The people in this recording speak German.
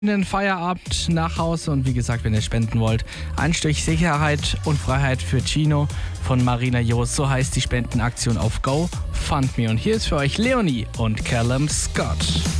den Feierabend nach Hause und wie gesagt, wenn ihr spenden wollt, ein Stück Sicherheit und Freiheit für Chino von Marina Jost, so heißt die Spendenaktion auf GoFundMe. Und hier ist für euch Leonie und Callum Scott.